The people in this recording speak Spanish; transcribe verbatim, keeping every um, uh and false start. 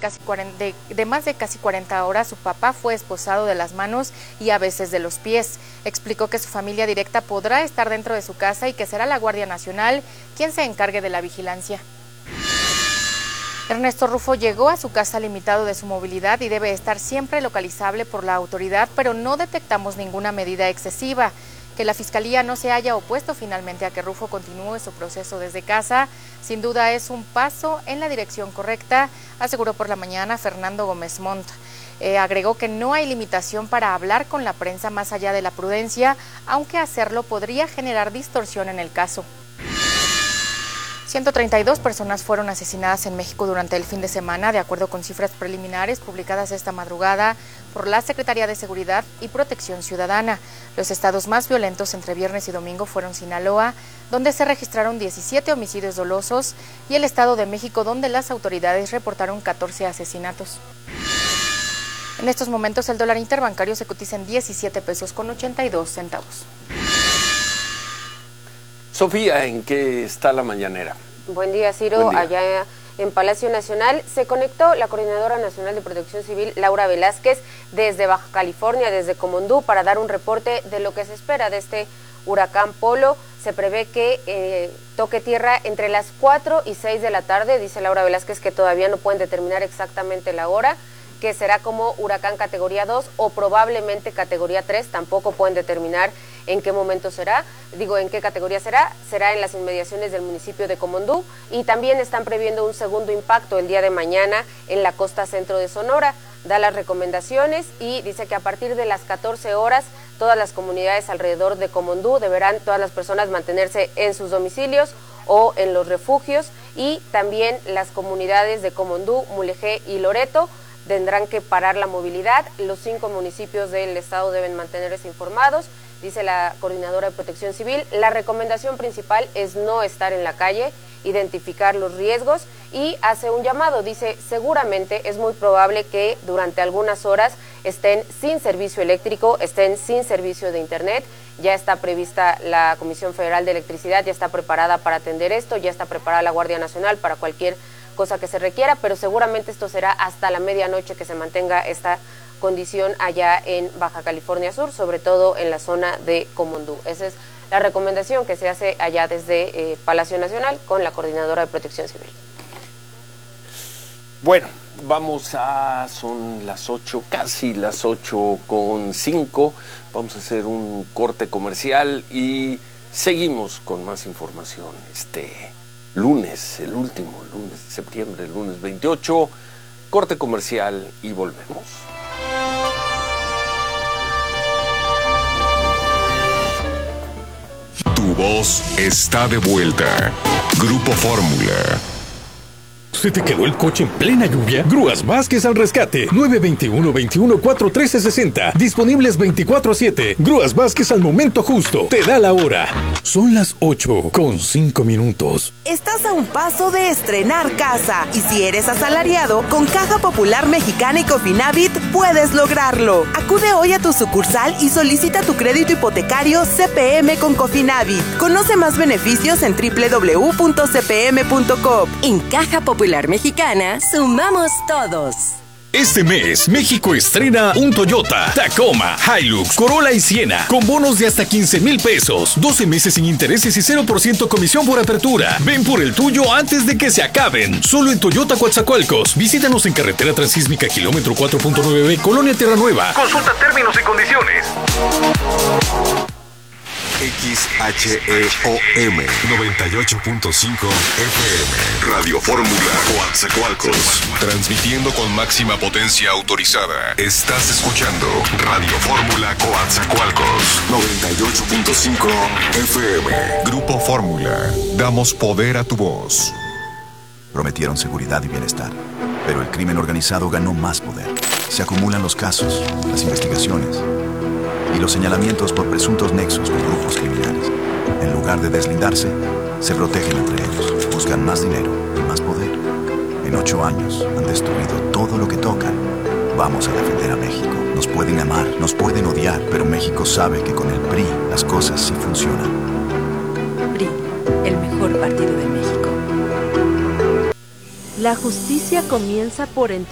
casi cuarenta, de, de más de casi cuarenta horas, su papá fue esposado de las manos y a veces de los pies. Explicó que su familia directa podrá estar dentro de su casa y que será la Guardia Nacional quien se encargue de la vigilancia. Ernesto Rufo llegó a su casa limitado de su movilidad y debe estar siempre localizable por la autoridad, pero no detectamos ninguna medida excesiva. Que la Fiscalía no se haya opuesto finalmente a que Rufo continúe su proceso desde casa, sin duda es un paso en la dirección correcta, aseguró por la mañana Fernando Gómez Montt. Eh, agregó que no hay limitación para hablar con la prensa más allá de la prudencia, aunque hacerlo podría generar distorsión en el caso. ciento treinta y dos personas fueron asesinadas en México durante el fin de semana, de acuerdo con cifras preliminares publicadas esta madrugada por la Secretaría de Seguridad y Protección Ciudadana. Los estados más violentos entre viernes y domingo fueron Sinaloa, donde se registraron diecisiete homicidios dolosos, y el Estado de México, donde las autoridades reportaron catorce asesinatos. En estos momentos el dólar interbancario se cotiza en diecisiete pesos con ochenta y dos centavos. Sofía, ¿en qué está la mañanera? Buen día, Ciro. Buen día. Allá en Palacio Nacional se conectó la Coordinadora Nacional de Protección Civil, Laura Velázquez, desde Baja California, desde Comondú, para dar un reporte de lo que se espera de este huracán Polo. Se prevé que eh, toque tierra entre las cuatro y seis de la tarde. Dice Laura Velázquez que todavía no pueden determinar exactamente la hora, que será como huracán categoría dos o probablemente categoría tres, tampoco pueden determinar en qué momento será, digo en qué categoría será, será en las inmediaciones del municipio de Comondú, y también están previendo un segundo impacto el día de mañana en la costa centro de Sonora. Da las recomendaciones y dice que a partir de las catorce horas todas las comunidades alrededor de Comondú deberán todas las personas mantenerse en sus domicilios o en los refugios, y también las comunidades de Comondú, Mulegé y Loreto tendrán que parar la movilidad. Los cinco municipios del estado deben mantenerse informados. Dice la Coordinadora de Protección Civil, la recomendación principal es no estar en la calle, identificar los riesgos, y hace un llamado. Dice, seguramente es muy probable que durante algunas horas estén sin servicio eléctrico, estén sin servicio de internet. Ya está prevista la Comisión Federal de Electricidad, ya está preparada para atender esto, ya está preparada la Guardia Nacional para cualquier cosa que se requiera, pero seguramente esto será hasta la medianoche que se mantenga esta condición allá en Baja California Sur, sobre todo en la zona de Comondú. Esa es la recomendación que se hace allá desde eh, Palacio Nacional con la Coordinadora de Protección Civil. Bueno, vamos a, son las ocho, casi las ocho con cinco, vamos a hacer un corte comercial y seguimos con más información este lunes, el último lunes de septiembre, el lunes veintiocho, corte comercial y volvemos. Tu voz está de vuelta. Grupo Fórmula. ¿Se te quedó el coche en plena lluvia? Grúas Vázquez al rescate. nueve dos uno, veintiuno, cuarenta y tres sesenta. Disponibles veinticuatro siete. Grúas Vázquez al momento justo. Te da la hora. Son las ocho con cinco minutos. Estás a un paso de estrenar casa. Y si eres asalariado, con Caja Popular Mexicana y Cofinavit puedes lograrlo. Acude hoy a tu sucursal y solicita tu crédito hipotecario C P M con Cofinavit. Conoce más beneficios en doble u doble u doble u punto c p m punto com. En Caja Popular Mexicana, sumamos todos. Este mes, México estrena un Toyota, Tacoma, Hilux, Corolla y Siena, con bonos de hasta quince mil pesos, doce meses sin intereses y cero por ciento comisión por apertura. Ven por el tuyo antes de que se acaben. Solo en Toyota Coatzacoalcos. Visítanos en carretera transísmica kilómetro cuatro punto nueve B, Colonia Tierra Nueva. Consulta términos y condiciones. X H E O M noventa y ocho punto cinco F M Radio Fórmula Coatzacoalcos, transmitiendo con máxima potencia autorizada. Estás escuchando Radio Fórmula Coatzacoalcos noventa y ocho punto cinco F M. Grupo Fórmula, damos poder a tu voz. Prometieron seguridad y bienestar, pero el crimen organizado ganó más poder. Se acumulan los casos, las investigaciones y los señalamientos por presuntos nexos con grupos criminales. En lugar de deslindarse, se protegen entre ellos, buscan más dinero y más poder. En ocho años han destruido todo lo que tocan. Vamos a defender a México. Nos pueden amar, nos pueden odiar, pero México sabe que con el P R I las cosas sí funcionan. P R I, el mejor partido de México. La justicia comienza por entender